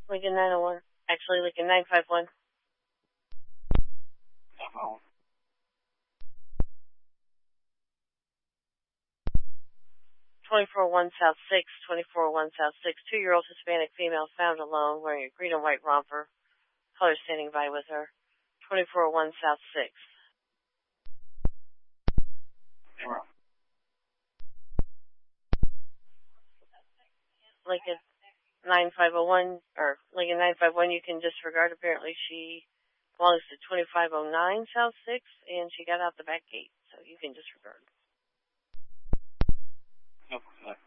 Lincoln 901. Actually, Lincoln 951. Oh. 2401 South 6, 2401 South 6. 2-year-old Hispanic female found alone wearing a green and white romper. Caller standing by with her. 2401 South 6. Sure. Lincoln 9501, or Lincoln 951, you can disregard. Apparently she belongs to 2509 South 6, and she got out the back gate, so you can disregard. Okay.